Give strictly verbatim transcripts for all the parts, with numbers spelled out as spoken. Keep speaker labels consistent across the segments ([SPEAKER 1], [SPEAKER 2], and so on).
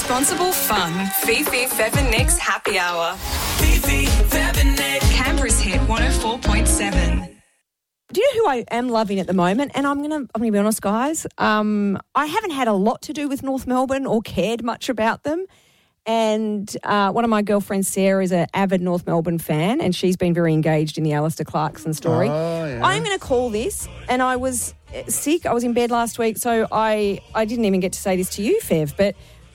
[SPEAKER 1] responsible fun. Fifi, Fev and Nick's Happy Hour. Fifi, Fev and Nick. Canberra's hit one oh four point seven.
[SPEAKER 2] Do you know who I am loving at the moment? And I'm gonna I'm gonna be honest, guys. Um, I haven't had a lot to do with North Melbourne or cared much about them. And uh, one of my girlfriends, Sarah, is an avid North Melbourne fan, and she's been very engaged in the Alistair Clarkson story.
[SPEAKER 3] Oh, yeah.
[SPEAKER 2] I'm going to call this, and I was sick. I was in bed last week, so I, I didn't even get to say this to you, Fev, but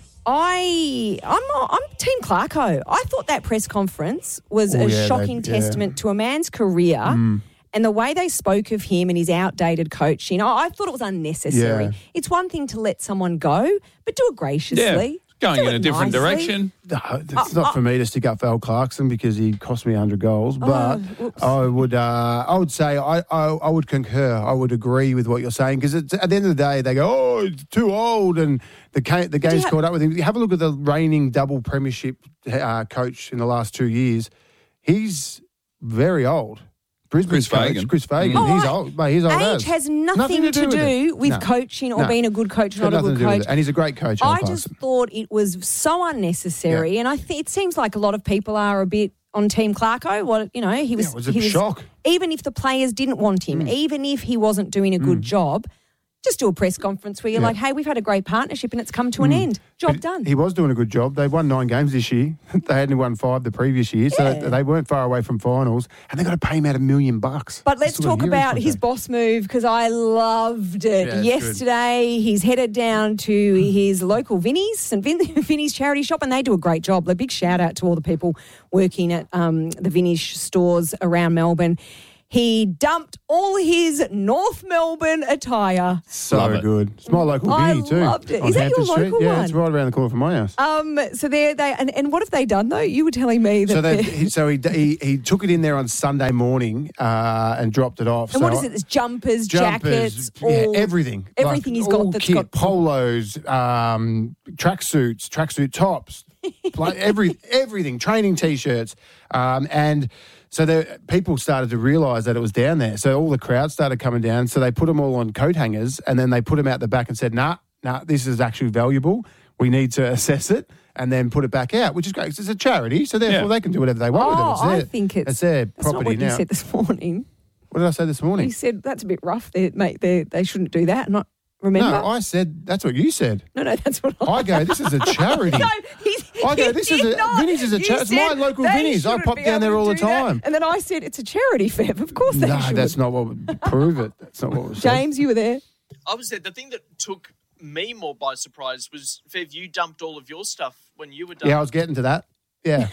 [SPEAKER 2] I, I'm I'm Team Clarko. I thought that press conference was
[SPEAKER 3] Oh,
[SPEAKER 2] a
[SPEAKER 3] yeah,
[SPEAKER 2] shocking
[SPEAKER 3] they- yeah.
[SPEAKER 2] testament to a man's career. Mm. And the way they spoke of him and his outdated coaching, I, I thought it was unnecessary.
[SPEAKER 3] Yeah.
[SPEAKER 2] It's one thing to let someone go, but do it graciously.
[SPEAKER 4] Yeah, going
[SPEAKER 2] Do
[SPEAKER 4] in
[SPEAKER 2] it
[SPEAKER 4] a different
[SPEAKER 2] nicely.
[SPEAKER 4] direction.
[SPEAKER 3] No, it's not for me to stick up for Al Clarkson because he cost me one hundred goals. But
[SPEAKER 2] whoops.
[SPEAKER 3] I would uh, I would say I, I, I would concur. I would agree with what you're saying because at the end of the day, they go, oh, it's too old and the, ga- the game's
[SPEAKER 2] ha-
[SPEAKER 3] caught up with him. Have a look at the reigning double premiership uh, coach in the last two years. He's very old. Brisbane's
[SPEAKER 4] Chris
[SPEAKER 3] coach,
[SPEAKER 4] Fagan.
[SPEAKER 3] Chris Fagan.
[SPEAKER 2] Oh,
[SPEAKER 3] he's
[SPEAKER 2] I-
[SPEAKER 3] old. Mate, he's old
[SPEAKER 2] Age
[SPEAKER 3] as.
[SPEAKER 2] has nothing, to do with,
[SPEAKER 3] No.
[SPEAKER 2] coaching or
[SPEAKER 3] No.
[SPEAKER 2] being a good coach or
[SPEAKER 3] Got
[SPEAKER 2] not a
[SPEAKER 3] nothing
[SPEAKER 2] good
[SPEAKER 3] to do with
[SPEAKER 2] coach.
[SPEAKER 3] it. And he's a great coach, Al
[SPEAKER 2] I just
[SPEAKER 3] Clarkson.
[SPEAKER 2] thought it was so unnecessary, and I think it seems like a lot of people are a bit on Team Clarko. What you know, he was.
[SPEAKER 3] Yeah, it was a
[SPEAKER 2] he
[SPEAKER 3] shock.
[SPEAKER 2] Even if the players didn't want him,
[SPEAKER 3] Mm.
[SPEAKER 2] even if he wasn't doing a good job, just do a press conference where you're
[SPEAKER 3] Yeah.
[SPEAKER 2] like, "Hey, we've had a great partnership, and it's come to an end. Job
[SPEAKER 3] But
[SPEAKER 2] done."
[SPEAKER 3] He was doing a good job. They won nine games this year. They hadn't won five the previous year, so
[SPEAKER 2] Yeah.
[SPEAKER 3] they weren't far away from finals. And they got to pay him out a million bucks.
[SPEAKER 2] But let's
[SPEAKER 3] Still got
[SPEAKER 2] talk
[SPEAKER 3] a year
[SPEAKER 2] about
[SPEAKER 3] in
[SPEAKER 2] his
[SPEAKER 3] contract.
[SPEAKER 2] boss move because I loved it.
[SPEAKER 3] Yeah, it's
[SPEAKER 2] Yesterday, he's headed down to his local Vinnie's, St Vin- Vinnie's charity shop, and they do a great job. A big shout out to all the people working at um, the Vinnie's stores around Melbourne. He dumped all his North Melbourne attire.
[SPEAKER 3] So
[SPEAKER 4] Love it.
[SPEAKER 3] good. It's my local
[SPEAKER 2] I
[SPEAKER 3] Vinnie too.
[SPEAKER 2] loved it.
[SPEAKER 3] on
[SPEAKER 2] Is that your
[SPEAKER 3] Hampton Street.
[SPEAKER 2] local
[SPEAKER 3] Yeah,
[SPEAKER 2] one?
[SPEAKER 3] it's right around the corner from my house.
[SPEAKER 2] Um, so there they and, and what have they done though? You were telling me that.
[SPEAKER 3] So, they,
[SPEAKER 2] they're-
[SPEAKER 3] he, so he, he he took it in there on Sunday morning uh, and dropped it off.
[SPEAKER 2] and
[SPEAKER 3] so
[SPEAKER 2] what is it? There's jumpers,
[SPEAKER 3] Jumpers,
[SPEAKER 2] jackets,
[SPEAKER 3] yeah,
[SPEAKER 2] all,
[SPEAKER 3] everything.
[SPEAKER 2] everything
[SPEAKER 3] Like,
[SPEAKER 2] he's got
[SPEAKER 3] all
[SPEAKER 2] that's
[SPEAKER 3] kit,
[SPEAKER 2] got-
[SPEAKER 3] polos, um, tracksuits, tracksuit tops, like every everything, training t-shirts, um, and so the people started to realise that it was down there. So all the crowd started coming down. So they put them all on coat hangers, and then they put them out the back and said, "Nah, nah, this is actually valuable. We need to assess it." And then put it back out, which is great. 'Cause it's a charity, so therefore
[SPEAKER 4] Yeah.
[SPEAKER 3] they can do whatever they want with it.
[SPEAKER 2] Oh,
[SPEAKER 3] It's
[SPEAKER 2] I
[SPEAKER 3] their,
[SPEAKER 2] think it's,
[SPEAKER 3] it's their
[SPEAKER 2] that's not
[SPEAKER 3] property
[SPEAKER 2] what
[SPEAKER 3] now.
[SPEAKER 2] you said this morning.
[SPEAKER 3] What did I say this morning?
[SPEAKER 2] You said that's a bit rough. They, mate, they they shouldn't do that. Not remember?
[SPEAKER 3] No, I said that's what you said.
[SPEAKER 2] no, no, that's what I.
[SPEAKER 3] I go, this is a charity.
[SPEAKER 2] No, he's,
[SPEAKER 3] I go,
[SPEAKER 2] he
[SPEAKER 3] this is
[SPEAKER 2] did
[SPEAKER 3] a-
[SPEAKER 2] not.
[SPEAKER 3] Vinnie's is a
[SPEAKER 2] You
[SPEAKER 3] cha- it's my
[SPEAKER 2] said
[SPEAKER 3] local
[SPEAKER 2] they
[SPEAKER 3] Vinnie's. I
[SPEAKER 2] shouldn't
[SPEAKER 3] pop
[SPEAKER 2] be
[SPEAKER 3] down
[SPEAKER 2] able
[SPEAKER 3] there
[SPEAKER 2] to
[SPEAKER 3] all the
[SPEAKER 2] do that.
[SPEAKER 3] time.
[SPEAKER 2] And then I said it's a charity, Fev. Of course they
[SPEAKER 3] No,
[SPEAKER 2] should.
[SPEAKER 3] that's not what would prove it. That's not what was said.
[SPEAKER 2] James, you were there.
[SPEAKER 5] I was there. The thing that took me more by surprise was, Fev, you dumped all of your stuff when you were done.
[SPEAKER 3] Yeah, I was getting to that. Yeah.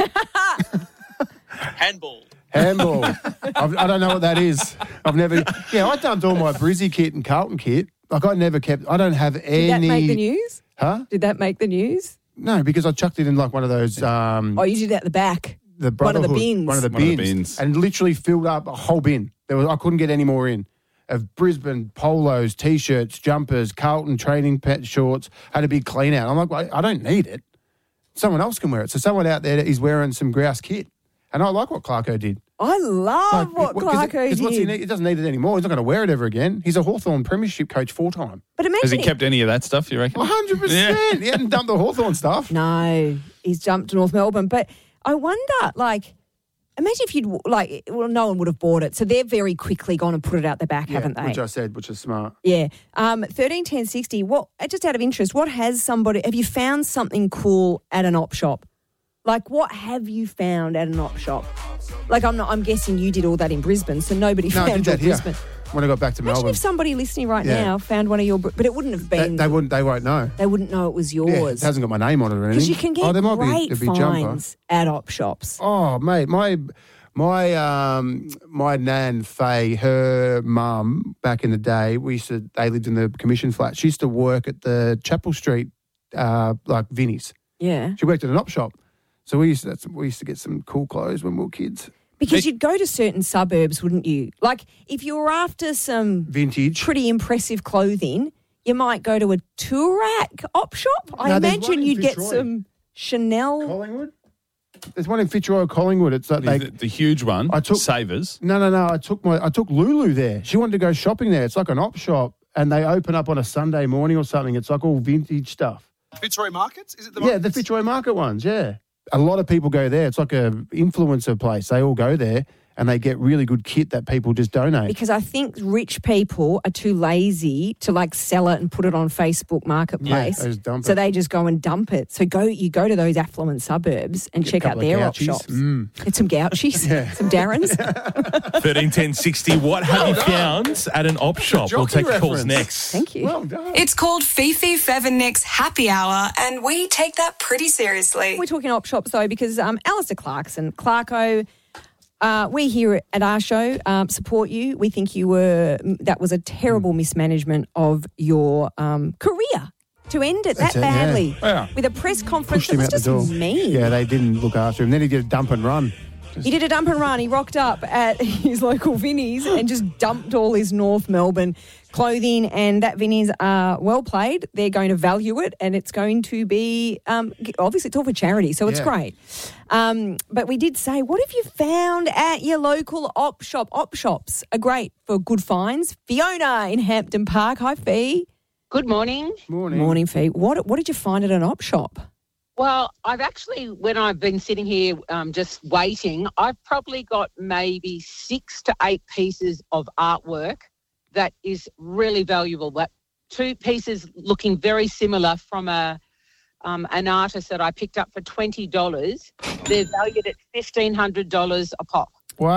[SPEAKER 5] Handball.
[SPEAKER 3] Handball. I've, I don't know what that is. I've never. Yeah, I dumped all my Brizzy kit and Carlton kit. Like I never kept. I don't have any.
[SPEAKER 2] Did that make the news?
[SPEAKER 3] Huh?
[SPEAKER 2] Did that make the news?
[SPEAKER 3] No, because I chucked it in like one of those. Um,
[SPEAKER 2] Oh, you did it at the back.
[SPEAKER 3] the
[SPEAKER 2] one of the
[SPEAKER 3] Brotherhood-
[SPEAKER 2] bins.
[SPEAKER 3] One of the
[SPEAKER 4] One of the
[SPEAKER 3] bins,
[SPEAKER 4] bins.
[SPEAKER 3] and literally filled up a whole bin. There was I couldn't get any more in. Of Brisbane polos, t-shirts, jumpers, Carlton training pet shorts. Had a big clean out. I'm like, well, I don't need it. Someone else can wear it. So someone out there is wearing some grouse kit, and I like what Clarko did.
[SPEAKER 2] I love what
[SPEAKER 3] Like, 'cause it-
[SPEAKER 2] Clarko
[SPEAKER 3] 'cause what's he,
[SPEAKER 2] did.
[SPEAKER 3] need? He doesn't need it anymore. He's not going to wear it ever again. He's a Hawthorn premiership coach full time.
[SPEAKER 2] But imagine
[SPEAKER 4] Has he
[SPEAKER 2] it-
[SPEAKER 4] kept any of that stuff, you reckon?
[SPEAKER 3] one hundred percent. He hadn't dumped the Hawthorn stuff.
[SPEAKER 2] No, he's jumped to North Melbourne. But I wonder, like, imagine if you'd, like, well, no one would have bought it. So they're very quickly gone and put it out the back,
[SPEAKER 3] Yeah,
[SPEAKER 2] haven't they?
[SPEAKER 3] Which I said, which is smart.
[SPEAKER 2] Yeah. Um, thirteen ten sixty, what, just out of interest, what has somebody, have you found something cool at an op shop? Like, what have you found at an op shop? Like, I'm not, I'm guessing you did all that in Brisbane, so nobody
[SPEAKER 3] No, I
[SPEAKER 2] found
[SPEAKER 3] did
[SPEAKER 2] your
[SPEAKER 3] that here
[SPEAKER 2] Brisbane.
[SPEAKER 3] when I got back to
[SPEAKER 2] Imagine
[SPEAKER 3] Melbourne.
[SPEAKER 2] if somebody listening right
[SPEAKER 3] Yeah.
[SPEAKER 2] now found one of your, but it wouldn't have
[SPEAKER 3] They,
[SPEAKER 2] been,
[SPEAKER 3] they wouldn't. They won't know.
[SPEAKER 2] they wouldn't know it was
[SPEAKER 3] Yeah,
[SPEAKER 2] yours.
[SPEAKER 3] it hasn't got my name on it or anything.
[SPEAKER 2] Because you can get
[SPEAKER 3] oh, there might
[SPEAKER 2] great
[SPEAKER 3] be, there'd be jumper.
[SPEAKER 2] finds at op shops.
[SPEAKER 3] Oh, mate, my my um my nan Faye, her mum back in the day, we used to. They lived in the commission flat. She used to work at the Chapel Street, uh, like Vinnie's.
[SPEAKER 2] Yeah.
[SPEAKER 3] She worked at an op shop, so we used to, that's, we used to get some cool clothes when we were kids.
[SPEAKER 2] Because you'd go to certain suburbs, wouldn't you? Like, if you were after some
[SPEAKER 3] Vintage.
[SPEAKER 2] pretty impressive clothing, you might go to a Toorak op shop. I
[SPEAKER 3] No, there's one
[SPEAKER 2] imagine
[SPEAKER 3] in
[SPEAKER 2] you'd get
[SPEAKER 3] Fitzroy.
[SPEAKER 2] some Chanel.
[SPEAKER 3] Collingwood. There's one in Fitzroy, Collingwood. It's like
[SPEAKER 4] The,
[SPEAKER 3] they.
[SPEAKER 4] the huge one,
[SPEAKER 3] I took-
[SPEAKER 4] Savers.
[SPEAKER 3] No, no, no. I took my I took Lulu there. She wanted to go shopping there. It's like an op shop, and they open up on a Sunday morning or something. It's like all vintage stuff.
[SPEAKER 6] Fitzroy Markets? Is it the
[SPEAKER 3] Yeah, the
[SPEAKER 6] markets?
[SPEAKER 3] Fitzroy Market ones, yeah. A lot of people go there. It's like a influencer place. They all go there and they get really good kit that people just donate.
[SPEAKER 2] Because I think rich people are too lazy to like sell it and put it on Facebook Marketplace.
[SPEAKER 3] Yeah, they just dump
[SPEAKER 2] so
[SPEAKER 3] it.
[SPEAKER 2] they just go and dump it. So go, you go to those affluent suburbs and
[SPEAKER 3] Get a
[SPEAKER 2] check out
[SPEAKER 3] couple of
[SPEAKER 2] their op
[SPEAKER 3] Gouchies.
[SPEAKER 2] shops.
[SPEAKER 3] Mm.
[SPEAKER 2] Get some Gouchies, some Darrens.
[SPEAKER 4] thirteen ten sixty. What have you found at an op shop? We'll
[SPEAKER 3] jockey
[SPEAKER 4] take calls
[SPEAKER 3] reference.
[SPEAKER 4] next.
[SPEAKER 2] Thank you.
[SPEAKER 3] Well done.
[SPEAKER 1] It's called Fifi, Fev and Nick's Happy Hour, and we take that pretty seriously.
[SPEAKER 2] We're talking op shops though because um, Alistair Clarkson, Clarko, uh, we here at our show um, support you. We think you were that was a terrible mismanagement of your um, career to end it
[SPEAKER 3] That's
[SPEAKER 2] that
[SPEAKER 3] it, yeah.
[SPEAKER 2] badly
[SPEAKER 4] Yeah.
[SPEAKER 2] with a press conference
[SPEAKER 3] Pushed
[SPEAKER 2] that
[SPEAKER 3] him
[SPEAKER 2] was
[SPEAKER 3] out the
[SPEAKER 2] just
[SPEAKER 3] door.
[SPEAKER 2] mean.
[SPEAKER 3] Yeah, they didn't look after him. Then he did a dump and run.
[SPEAKER 2] He did a dump and run. He rocked up at his local Vinnie's and just dumped all his North Melbourne clothing. And that Vinnie's are well played. They're going to value it, and it's going to be um, obviously it's all for charity, so it's
[SPEAKER 3] Yeah.
[SPEAKER 2] great. Um, but we did say, what have you found at your local op shop? Op shops are great for good finds. Fiona in Hampton Park. Hi, Fee.
[SPEAKER 7] Good morning.
[SPEAKER 3] Morning.
[SPEAKER 2] Morning, Fee. What what did you find at an op shop?
[SPEAKER 7] Well, I've actually, when I've been sitting here um, just waiting, I've probably got maybe six to eight pieces of artwork that is really valuable. But two pieces looking very similar from a um, an artist that I picked up for twenty dollars. They're valued at fifteen hundred dollars a pop.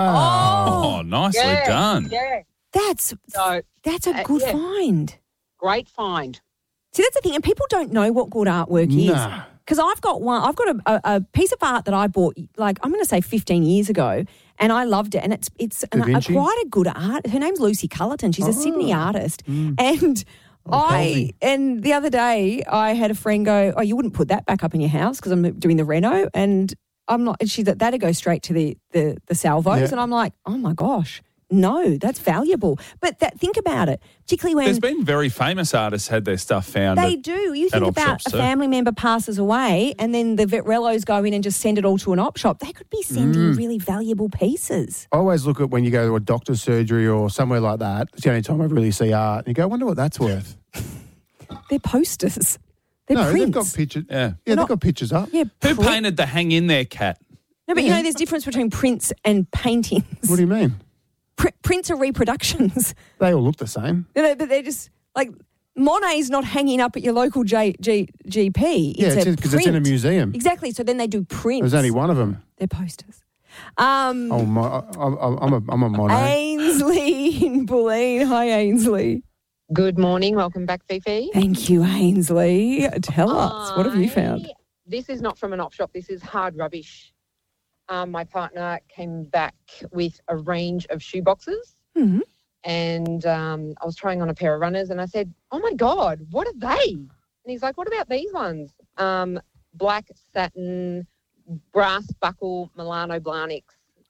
[SPEAKER 3] Wow.
[SPEAKER 4] Oh, nicely
[SPEAKER 7] Yeah,
[SPEAKER 4] done.
[SPEAKER 7] Yeah.
[SPEAKER 2] That's
[SPEAKER 7] So
[SPEAKER 2] that's a
[SPEAKER 7] Uh,
[SPEAKER 2] good
[SPEAKER 7] yeah.
[SPEAKER 2] find.
[SPEAKER 7] great find.
[SPEAKER 2] See, that's the thing, and people don't know what good artwork is.
[SPEAKER 3] Nah.
[SPEAKER 2] Because I've got one, I've got a, a, a piece of art that I bought, like I'm going to say fifteen years ago, and I loved it. And it's it's an,
[SPEAKER 3] Da
[SPEAKER 2] a,
[SPEAKER 3] Vinci?
[SPEAKER 2] quite a good art. Her name's Lucy Cullerton. She's a Sydney artist,
[SPEAKER 3] Mm.
[SPEAKER 2] and
[SPEAKER 3] Oh,
[SPEAKER 2] I
[SPEAKER 3] Kelsey.
[SPEAKER 2] and the other day I had a friend go, "Oh, you wouldn't put that back up in your house because I'm doing the reno," and I'm not. And she that that'd go straight to the the the salvos,
[SPEAKER 3] Yeah.
[SPEAKER 2] and I'm like, "Oh my gosh." No, that's valuable. But that, think about it, particularly when
[SPEAKER 4] There's been very famous artists had their stuff found.
[SPEAKER 2] they
[SPEAKER 4] at-
[SPEAKER 2] do. You
[SPEAKER 4] at
[SPEAKER 2] think
[SPEAKER 4] op
[SPEAKER 2] about
[SPEAKER 4] shops
[SPEAKER 2] a
[SPEAKER 4] too.
[SPEAKER 2] family member passes away and then the Vetrellos go in and just send it all to an op shop. They could be sending
[SPEAKER 3] Mm.
[SPEAKER 2] really valuable pieces.
[SPEAKER 3] I always look at when you go to a doctor's surgery or somewhere like that. It's the only time I really see art. And you go, I wonder what that's worth.
[SPEAKER 2] They're posters. They're
[SPEAKER 3] no,
[SPEAKER 2] prints.
[SPEAKER 3] they've got pictures.
[SPEAKER 4] Yeah.
[SPEAKER 3] Yeah,
[SPEAKER 2] Not-
[SPEAKER 3] they've got pictures up.
[SPEAKER 2] yeah,
[SPEAKER 4] Who
[SPEAKER 2] print-
[SPEAKER 4] painted the hang in there cat?
[SPEAKER 2] No, but you know there's difference between prints and paintings.
[SPEAKER 3] What do you mean?
[SPEAKER 2] Pr- prints are reproductions.
[SPEAKER 3] They all look the same.
[SPEAKER 2] You know, but they're just like Monet's not hanging up at your local J, G, GP.
[SPEAKER 3] Yeah,
[SPEAKER 2] It's a
[SPEAKER 3] because it's in a
[SPEAKER 2] print.
[SPEAKER 3] museum.
[SPEAKER 2] Exactly. So then they do prints.
[SPEAKER 3] There's only one of them.
[SPEAKER 2] They're posters. Um,
[SPEAKER 3] Oh my! I, I, I'm a I'm a mono.
[SPEAKER 2] Ainsley in Bulleen. Hi, Ainsley.
[SPEAKER 8] Good morning. Welcome back, Fifi.
[SPEAKER 2] Thank you, Ainsley. Tell us, what have you found?
[SPEAKER 8] I- This is not from an op shop. This is hard rubbish. Um, my partner came back with a range of shoe boxes,
[SPEAKER 2] Mhm.
[SPEAKER 8] and um, I was trying on a pair of runners, and I said, "Oh my God, what are they?" And he's like, "What about these ones? Um, black satin, brass buckle, Milano Blahniks."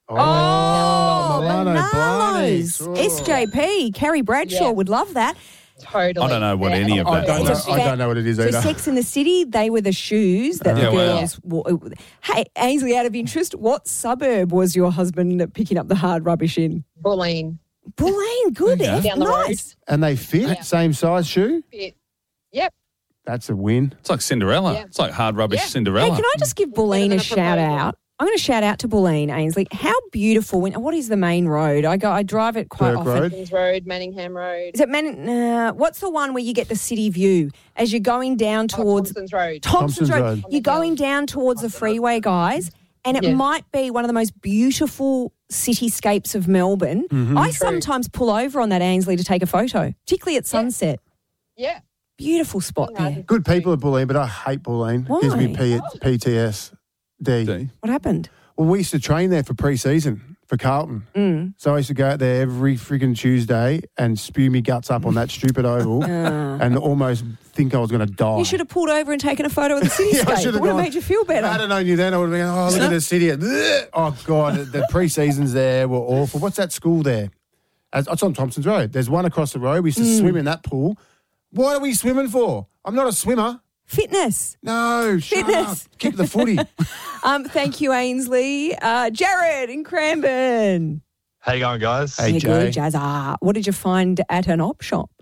[SPEAKER 2] Oh,
[SPEAKER 3] Milano
[SPEAKER 2] Manolos.
[SPEAKER 3] Blahniks. Oh.
[SPEAKER 2] S J P. Carrie Bradshaw
[SPEAKER 8] Yeah.
[SPEAKER 2] would love that.
[SPEAKER 8] Totally.
[SPEAKER 4] I don't know what any of
[SPEAKER 3] I
[SPEAKER 4] that
[SPEAKER 3] don't
[SPEAKER 2] It's
[SPEAKER 3] know.
[SPEAKER 2] a
[SPEAKER 4] is.
[SPEAKER 2] fa-
[SPEAKER 3] I don't know what it is
[SPEAKER 2] So
[SPEAKER 3] either.
[SPEAKER 2] Sex in the City, they were the shoes that
[SPEAKER 4] Yeah,
[SPEAKER 2] the
[SPEAKER 4] wow.
[SPEAKER 2] girls wore. Hey, Ainsley, out of interest, what suburb was your husband picking up the hard rubbish in?
[SPEAKER 8] Bulleen.
[SPEAKER 2] Bulleen, good.
[SPEAKER 4] Okay.
[SPEAKER 2] eh?
[SPEAKER 8] Down the road.
[SPEAKER 2] Nice.
[SPEAKER 3] And they fit
[SPEAKER 8] Yeah.
[SPEAKER 3] same size shoe.
[SPEAKER 8] Fit. Yep.
[SPEAKER 3] That's a win.
[SPEAKER 4] It's like Cinderella.
[SPEAKER 8] Yeah.
[SPEAKER 4] It's like hard rubbish
[SPEAKER 8] Yeah.
[SPEAKER 4] Cinderella.
[SPEAKER 2] Hey, can I just give Bulleen
[SPEAKER 8] than
[SPEAKER 2] a
[SPEAKER 8] a
[SPEAKER 2] shout
[SPEAKER 8] proposal.
[SPEAKER 2] out? I'm going to shout out to Bulleen, Ainsley. How beautiful. When, what is the main road? I go. I drive it quite
[SPEAKER 3] Burke
[SPEAKER 2] often.
[SPEAKER 3] Road.
[SPEAKER 8] Kings Road, Manningham Road.
[SPEAKER 2] Is it Man? Uh, what's the one where you get the city view as you're going down
[SPEAKER 8] Oh,
[SPEAKER 2] towards
[SPEAKER 8] Thompson's Road.
[SPEAKER 2] Thompson's
[SPEAKER 3] Thompson's
[SPEAKER 2] Road?
[SPEAKER 3] Road.
[SPEAKER 2] You're going down towards the freeway, guys, and it
[SPEAKER 8] Yeah.
[SPEAKER 2] might be one of the most beautiful cityscapes of Melbourne.
[SPEAKER 3] Mm-hmm.
[SPEAKER 2] I sometimes pull over on that Ainsley to take a photo, particularly at sunset.
[SPEAKER 8] Yeah.
[SPEAKER 2] Beautiful spot
[SPEAKER 8] Right.
[SPEAKER 2] there.
[SPEAKER 3] Good people at Bulleen, but I hate Bulleen. It gives me
[SPEAKER 2] Why?
[SPEAKER 3] P- P T S D.
[SPEAKER 4] D.
[SPEAKER 2] What happened?
[SPEAKER 3] Well, we used to train there for pre-season for Carlton. Mm. So I used to go out there every freaking Tuesday and spew me guts up on that stupid oval and almost think I was going to die.
[SPEAKER 2] You should have pulled over and taken a photo of the
[SPEAKER 3] Yeah, I
[SPEAKER 2] cityscape.
[SPEAKER 3] should
[SPEAKER 2] it
[SPEAKER 3] have
[SPEAKER 2] would have
[SPEAKER 3] gone.
[SPEAKER 2] made you feel better.
[SPEAKER 3] If I had known you then, I would have been, oh, look at the city. Oh, God, the pre-seasons there were awful. What's that school there? As- It's on Thompson's Road. There's one across the road. We used to
[SPEAKER 2] Mm.
[SPEAKER 3] swim in that pool. What are we swimming for? I'm not a swimmer.
[SPEAKER 2] Fitness.
[SPEAKER 3] No, shut
[SPEAKER 2] Fitness.
[SPEAKER 3] up. Kick the footy.
[SPEAKER 2] Um, thank you, Ainsley. Uh, Jared in Cranbourne.
[SPEAKER 9] How you going, guys?
[SPEAKER 3] Hey,
[SPEAKER 2] Yeah,
[SPEAKER 3] Jay.
[SPEAKER 2] good, Jazza. What did you find at an op shop?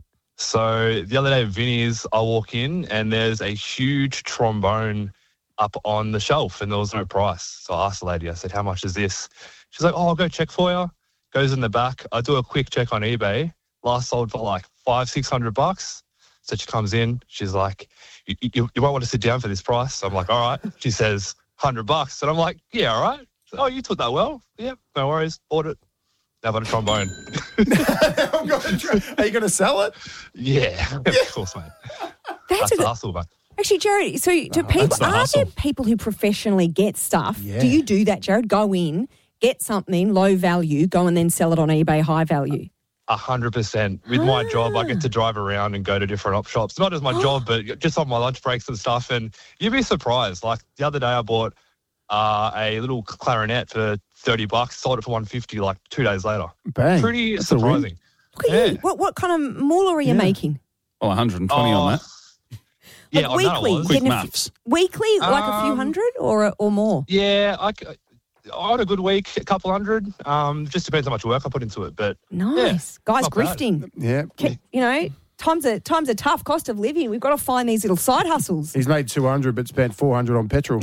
[SPEAKER 6] So the other day at Vinny's, I walk in and there's a huge trombone up on the shelf and there was no price. So I asked the lady, I said, how much is this? She's like, oh, I'll go check for you. Goes in the back. I do a quick check on eBay. Last sold for like five, six hundred bucks. So she comes in. She's like, you, you, you won't want to sit down for this price. So I'm like, all right. She says, hundred bucks. And I'm like, yeah, all right. So, oh, you took that well. Yeah, no worries. Bought it. Now I've got a trombone.
[SPEAKER 3] Are you going to sell it?
[SPEAKER 6] Yeah, of course, mate.
[SPEAKER 2] That's,
[SPEAKER 6] That's
[SPEAKER 2] a,
[SPEAKER 6] the hustle, mate.
[SPEAKER 2] actually, Jared. So, do
[SPEAKER 4] Oh,
[SPEAKER 2] people
[SPEAKER 4] that's the
[SPEAKER 2] are
[SPEAKER 4] hustle.
[SPEAKER 2] there people who professionally get stuff?
[SPEAKER 3] Yeah.
[SPEAKER 2] Do you do that, Jared? Go in, get something low value, go and then sell it on eBay high value.
[SPEAKER 6] A hundred percent. With my job, I get to drive around and go to different op shops. Not as my job, but just on my lunch breaks and stuff. And you'd be surprised. Like the other day, I bought uh, a little clarinet for thirty bucks. Sold it for one fifty. Like two days later.
[SPEAKER 3] Bang.
[SPEAKER 6] Pretty
[SPEAKER 3] That's a win.
[SPEAKER 6] surprising.
[SPEAKER 2] Look at
[SPEAKER 6] Yeah.
[SPEAKER 2] you. What what kind of moolah are you
[SPEAKER 3] Yeah.
[SPEAKER 2] making?
[SPEAKER 9] Well, one hundred twenty on
[SPEAKER 6] Oh,
[SPEAKER 9] that.
[SPEAKER 6] Yeah,
[SPEAKER 2] Like
[SPEAKER 6] I know it
[SPEAKER 2] weekly?
[SPEAKER 6] was.
[SPEAKER 9] Quick
[SPEAKER 2] getting a few-
[SPEAKER 9] maths.
[SPEAKER 2] Weekly, like a few
[SPEAKER 6] Um,
[SPEAKER 2] hundred or or more?
[SPEAKER 6] Yeah, I, c- I had a good week, a couple hundred. Um, just depends how much work I put into it. But
[SPEAKER 2] Nice, guys,
[SPEAKER 6] not bad.
[SPEAKER 2] grifting.
[SPEAKER 3] Yeah.
[SPEAKER 2] Ke- You know, times are times are tough. Cost of living. We've got to find these little side hustles.
[SPEAKER 3] He's made two hundred but spent four hundred on petrol.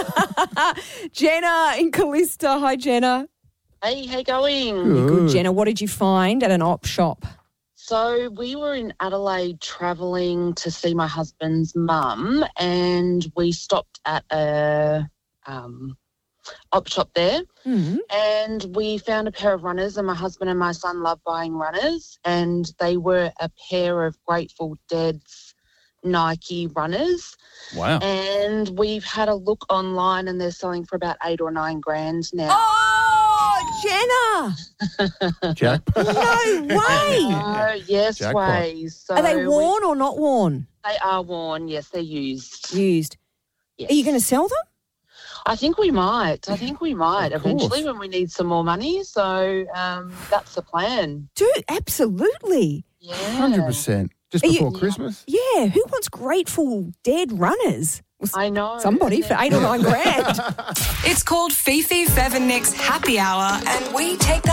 [SPEAKER 2] Jenna in Callista. Hi, Jenna.
[SPEAKER 10] Hey, how you going?
[SPEAKER 2] Good, Jenna. What did you find at an op shop?
[SPEAKER 10] So we were in Adelaide travelling to see my husband's mum, and we stopped at a um, op shop there,
[SPEAKER 2] Mm.
[SPEAKER 10] and we found a pair of runners, and my husband and my son love buying runners, and they were a pair of Grateful Dead's Nike runners.
[SPEAKER 9] Wow.
[SPEAKER 10] And we've had a look online, and they're selling for about eight or nine grand now.
[SPEAKER 2] Oh, Jenna!
[SPEAKER 3] Jack.
[SPEAKER 2] No way.
[SPEAKER 10] Oh, yes,
[SPEAKER 3] Jackpot.
[SPEAKER 10] ways. So
[SPEAKER 2] Are they
[SPEAKER 10] we-
[SPEAKER 2] worn or not worn?
[SPEAKER 10] They are worn. Yes, they're used.
[SPEAKER 2] Used.
[SPEAKER 10] Yes.
[SPEAKER 2] Are you going to sell them?
[SPEAKER 10] I think we might. I think we might
[SPEAKER 3] Of
[SPEAKER 10] eventually
[SPEAKER 3] course.
[SPEAKER 10] when we need some more money. So um, that's the plan.
[SPEAKER 2] Dude, absolutely.
[SPEAKER 10] Yeah.
[SPEAKER 3] one hundred percent. Just
[SPEAKER 2] Are you-
[SPEAKER 3] before Christmas?
[SPEAKER 2] Yeah. Who wants Grateful Dead runners? Was
[SPEAKER 10] I know.
[SPEAKER 2] somebody for eight or nine grand.
[SPEAKER 1] It's called Fifi Fev and Nick's Happy Hour, and we take that